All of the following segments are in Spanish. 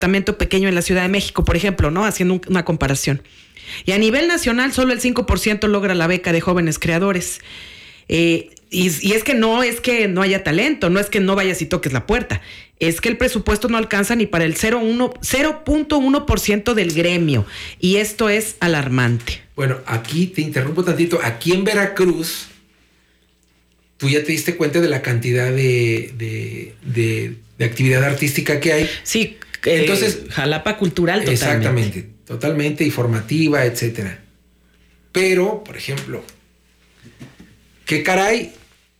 departamento pequeño en la Ciudad de México, por ejemplo, ¿no? Haciendo una comparación. Y a nivel nacional, solo el 5% logra la beca de jóvenes creadores. Y es que no haya talento, no es que no vayas y toques la puerta, es que el presupuesto no alcanza ni para el 0.1% del gremio, y esto es alarmante. Bueno, aquí te interrumpo tantito. Aquí en Veracruz, tú ya te diste cuenta de la cantidad de actividad artística que hay. Sí, entonces Jalapa cultural totalmente. Exactamente, totalmente, y formativa, etcétera. Pero, por ejemplo, ¿qué caray?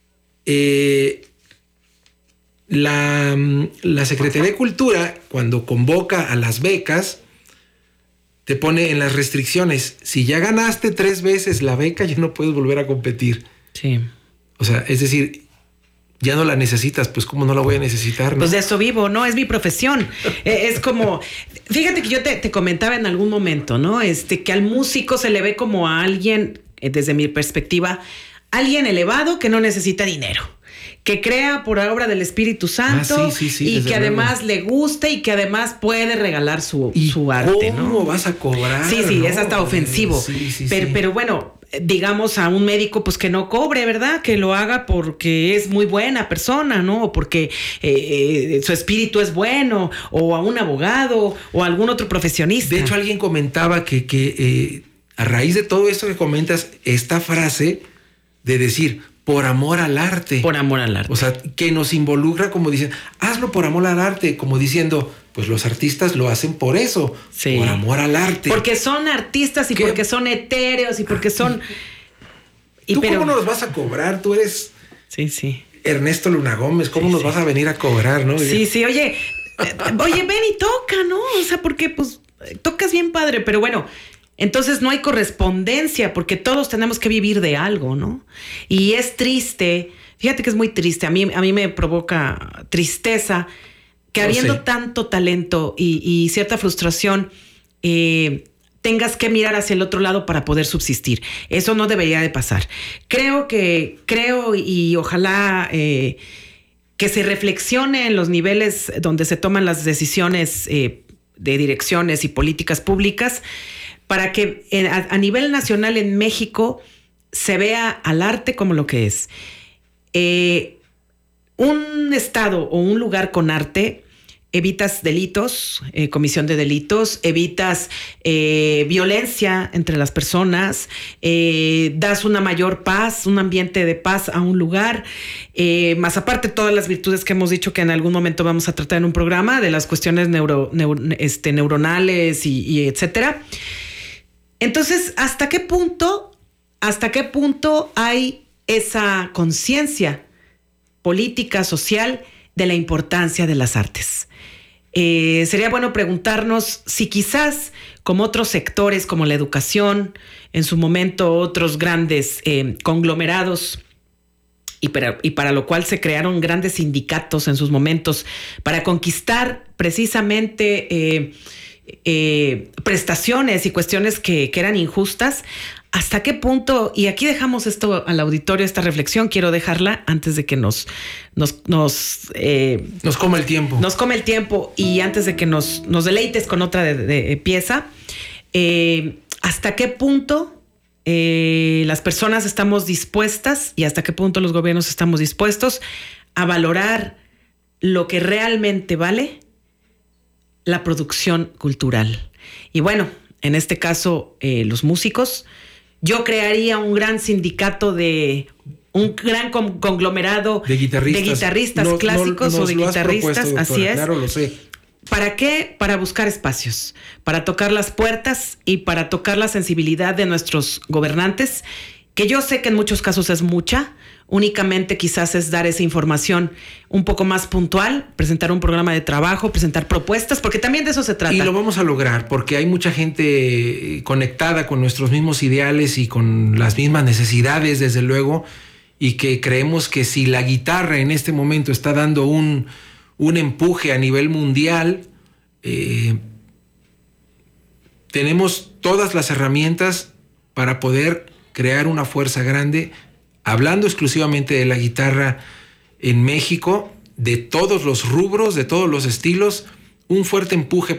La Secretaría de Cultura, cuando convoca a las becas, te pone en las restricciones: si ya ganaste 3 veces la beca, ya no puedes volver a competir. Sí. O sea, es decir, ya no la necesitas, pues ¿cómo no la voy a necesitar, no? Pues de eso vivo, ¿no? Es mi profesión. Es como, fíjate que yo te comentaba en algún momento, ¿no? Que al músico se le ve como a alguien, desde mi perspectiva, alguien elevado que no necesita dinero, que crea por obra del Espíritu Santo, y que además le guste y que además puede regalar su arte, ¿no? ¿Cómo vas a cobrar? Sí, ¿no? Es hasta ofensivo. Pero bueno, digamos a un médico pues que no cobre, ¿verdad? Que lo haga porque es muy buena persona, ¿no? O porque su espíritu es bueno, o a un abogado o a algún otro profesionista. De hecho, alguien comentaba que a raíz de todo esto que comentas, esta frase de decir por amor al arte. Por amor al arte. O sea, que nos involucra como dicen, hazlo por amor al arte, como diciendo, pues los artistas lo hacen por eso, sí, por amor al arte. Porque son artistas y porque son etéreos y porque son... ¿Cómo nos vas a cobrar? Tú eres... Sí. Ernesto Luna Gómez, ¿cómo nos vas a venir a cobrar, no? Sí, oye, ven y toca, ¿no? O sea, porque pues tocas bien padre, pero bueno... Entonces no hay correspondencia porque todos tenemos que vivir de algo, ¿no? Y es triste, fíjate que es muy triste, a mí me provoca tristeza que habiendo tanto talento y cierta frustración, tengas que mirar hacia el otro lado para poder subsistir. Eso no debería de pasar. Creo y ojalá que se reflexione en los niveles donde se toman las decisiones de direcciones y políticas públicas, para que a nivel nacional en México se vea al arte como lo que es. Un estado o un lugar con arte, evitas delitos, comisión de delitos, evitas violencia entre las personas, das una mayor paz, un ambiente de paz a un lugar, más aparte todas las virtudes que hemos dicho que en algún momento vamos a tratar en un programa, de las cuestiones neuronales y etcétera. Entonces, ¿hasta qué punto hay esa conciencia política, social, de la importancia de las artes? Sería bueno preguntarnos si quizás, como otros sectores, como la educación, en su momento otros grandes conglomerados, y para lo cual se crearon grandes sindicatos en sus momentos, para conquistar precisamente... prestaciones y cuestiones que eran injustas. ¿Hasta qué punto? Y aquí dejamos esto al auditorio, esta reflexión, quiero dejarla antes de que nos coma el tiempo. Nos come el tiempo, y antes de que nos deleites con otra de pieza. ¿Hasta qué punto las personas estamos dispuestas y hasta qué punto los gobiernos estamos dispuestos a valorar lo que realmente vale la producción cultural? Y bueno, en este caso, los músicos. Yo crearía un gran sindicato un gran conglomerado de guitarristas clásicos o de guitarristas, así es. Claro, lo sé. ¿Para qué? Para buscar espacios, para tocar las puertas y para tocar la sensibilidad de nuestros gobernantes, que yo sé que en muchos casos es mucha. Únicamente quizás es dar esa información un poco más puntual, presentar un programa de trabajo, presentar propuestas, porque también de eso se trata. Y lo vamos a lograr, porque hay mucha gente conectada con nuestros mismos ideales y con las mismas necesidades, desde luego, y que creemos que si la guitarra en este momento está dando un empuje a nivel mundial, tenemos todas las herramientas para poder crear una fuerza grande. Hablando exclusivamente de la guitarra en México, de todos los rubros, de todos los estilos, un fuerte empuje